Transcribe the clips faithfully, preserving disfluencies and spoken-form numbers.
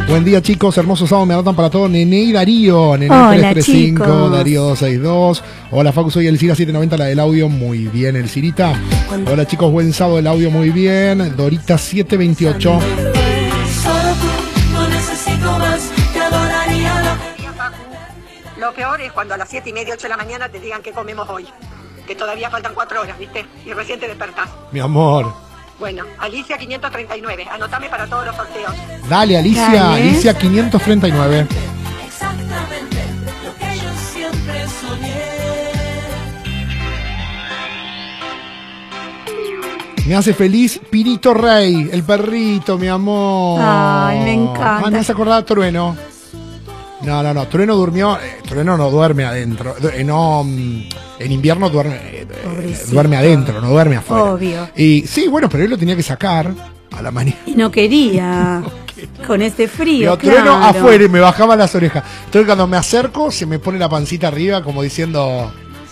Buen día, chicos, hermoso sábado, me anotan para todo. Nene y Darío, Nene Hola, tres tres cinco, chicos. Darío dos seis dos. Hola, Facu, soy el Cira siete noventa, la del audio, muy bien, el Cirita. Hola, chicos, buen sábado, el audio, muy bien. Dorita siete veintiocho. Lo peor es cuando a las siete y media, ocho de la mañana te digan qué comemos hoy. Que todavía faltan cuatro horas, ¿viste? Y recién te despertás. Mi amor. Bueno, Alicia quinientos treinta y nueve. Anotame para todos los sorteos. Dale, Alicia, Dale. Alicia quinientos treinta y nueve. Exactamente lo que yo siempre soñé. Me hace feliz Pirito Rey, el perrito, mi amor. Ay, me encanta. Ah, me hace acordar a Trueno. No, no, no, Trueno durmió, eh, Trueno no duerme adentro, eh, no, mm, en invierno duerme, eh, Pobrecito. duerme adentro, no duerme afuera. Obvio. Y sí, bueno, pero él lo tenía que sacar a la mañana. Y no quería. Con este frío, Digo, Trueno claro. afuera y me bajaba las orejas. Entonces cuando me acerco se me pone la pancita arriba como diciendo,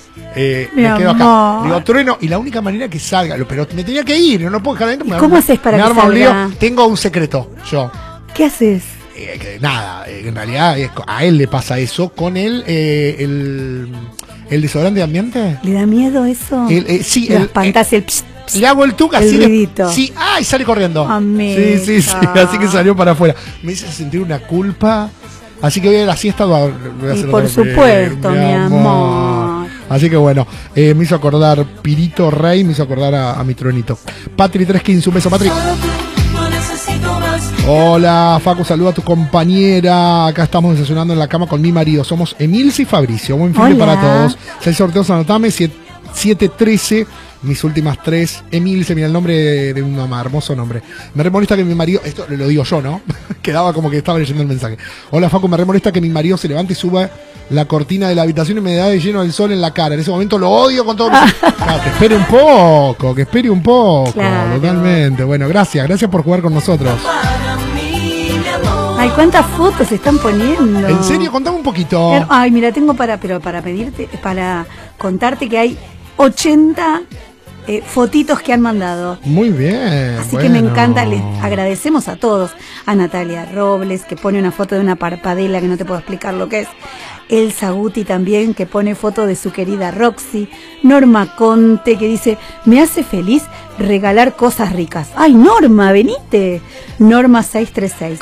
eh, Mi me quedo acá. amor. Digo, Trueno, y la única manera que salga, pero me tenía que ir, no lo puedo dejar adentro. ¿Y me cómo arma- haces para me que arma un lío. salga? Tengo un secreto, yo. ¿Qué haces? Eh, que nada, eh, en realidad es co- a él le pasa eso con él, eh, el, el desodorante de ambiente. ¿Le da miedo eso? El, eh, sí, Las el, pantas, el pss, pss. le hago el tuc el así. le- ruidito. Sí, ah, y sale corriendo. Amiga. Sí, sí, sí, así que salió para afuera. Me hizo sentir una culpa. Así que hoy a la siesta voy a, voy a Y hacer por otra vez, supuesto, mi amor. Así que bueno, eh, me hizo acordar Pirito Rey, me hizo acordar a, a mi Truenito. Patri tres quince, un beso, Patri. Solo tú, no necesito más. Hola, Facu, saluda a tu compañera. Acá estamos desayunando en la cama con mi marido. Somos Emilce y Fabricio. Buen fin de Hola. para todos. Seis sorteos, anotame. siete trece. Mis últimas tres. Emilce, mira el nombre de, de mi mamá. Hermoso nombre. Me remolesta que mi marido. Esto lo digo yo, ¿no? Quedaba como que estaba leyendo el mensaje. Hola, Facu, me remolesta que mi marido se levante y suba la cortina de la habitación y me da de lleno el sol en la cara. En ese momento lo odio con todo. mi- Claro, que espere un poco, que espere un poco. Claro. Totalmente. Bueno, gracias. Gracias por jugar con nosotros. Para mí, mi amor. Ay, cuántas fotos se están poniendo. ¿En serio? Contame un poquito. Her- Ay, mira, tengo para, pero para pedirte, para contarte que hay ochenta eh, fotitos que han mandado. Muy bien. Así que me bueno. encanta, les agradecemos a todos. A Natalia Robles, que pone una foto de una parpadela que no te puedo explicar lo que es. Elsa Guti también, que pone foto de su querida Roxy. Norma Conte, que dice, me hace feliz regalar cosas ricas. Ay, Norma, venite. Norma seis tres seis.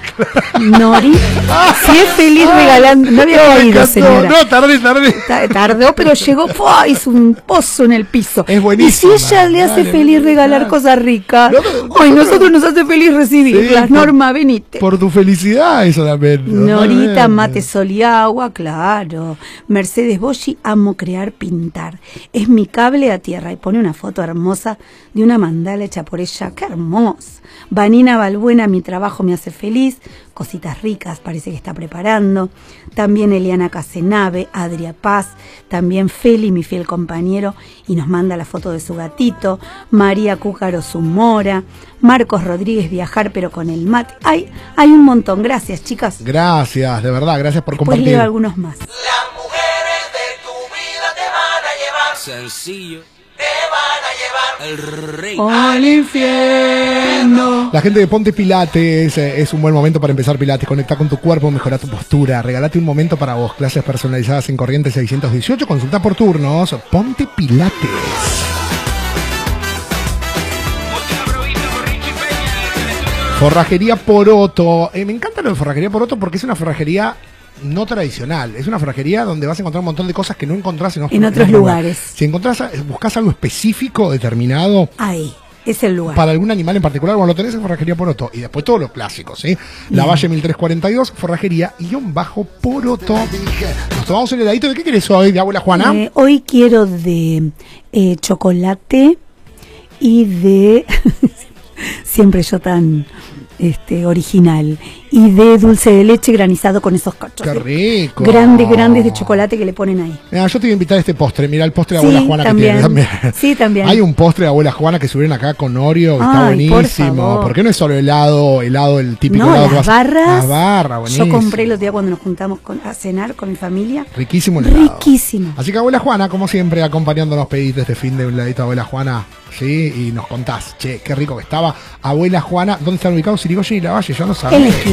Nori, si es feliz regalando. No había No, me caído, encantó. señora. No, tardé, tardé. Ta- Tardó, pero llegó, ¡fua! Hizo un pozo en el piso. Es buenísima. Y si ella le hace Dale, feliz regalar dale. cosas ricas, No, no, no, ay, no. nosotros nos hace feliz recibirlas. Sí, por- Norma, venite. Por tu felicidad, eso también. Norita, Totalmente. mate, sol y agua, claro. Mercedes Boschi, amo crear, pintar. Es mi cable a tierra. Y pone una foto hermosa de una mandala hecha por ella. ¡Qué hermosa! Vanina Balbuena, mi trabajo me hace feliz. Cositas ricas, parece que está preparando. También Eliana Casenave, Adria Paz. También Feli, mi fiel compañero, y nos manda la foto de su gatito. María Cúcaro Zumora. Marcos Rodríguez, viajar pero con el mate. Ay, hay un montón. Gracias, chicas. Gracias, de verdad, gracias por Después compartir. leo algunos más. Las mujeres de tu vida te van a llevar. Sencillo, Te van a llevar. el rey. Al infierno. La gente de Ponte Pilates, eh, es un buen momento para empezar Pilates. Conecta con tu cuerpo, mejora tu postura. Regalate un momento para vos. Clases personalizadas en Corrientes seiscientos dieciocho. Consulta por turnos. Ponte Pilates. Forrajería Poroto. Eh, me encanta lo de Forrajería Poroto porque es una forrajería no tradicional. Es una forrajería donde vas a encontrar un montón de cosas que no encontrás en, En otros lugares. Si encontrás, buscas algo específico, determinado, Ahí, es el lugar. para algún animal en particular, bueno, lo tenés en Forrajería Poroto. Y después todos los clásicos, ¿sí? La Valle mil trescientos cuarenta y dos, Forrajería, guión bajo Poroto. Nos tomamos un heladito. ¿De qué querés hoy, de abuela Juana? Eh, hoy quiero de eh, chocolate y de... Siempre yo tan este original. Y de dulce de leche granizado con esos cachos. ¡Qué rico! Grandes, grandes de chocolate que le ponen ahí. Mira, yo te voy a invitar a este postre. Mira el postre de Sí, abuela Juana también. que tiene también. Sí, también. Hay un postre de abuela Juana que subieron acá con Oreo, que está Ay, por buenísimo. favor. ¿Por qué no es solo helado, helado, el típico No, helado que las vas- barras. Las barras, buenísimo. Yo compré el otro día cuando nos juntamos con- a cenar con mi familia. Riquísimo el helado. Riquísimo. Así que abuela Juana, como siempre, acompañándonos, pediste este fin de un ladito a abuela Juana, sí, y nos contás, che, qué rico que estaba. Abuela Juana, ¿dónde están ubicados? Sirigoyen y La Valle, ya no En la sabes. esquina.